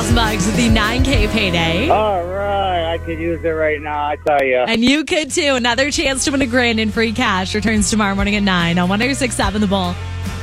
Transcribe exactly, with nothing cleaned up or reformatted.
thousand bucks with the nine K payday. All right. I could use it right now, I tell you. And you could too. Another chance to win a grand in free cash returns tomorrow morning at nine on one oh six point seven The Bull.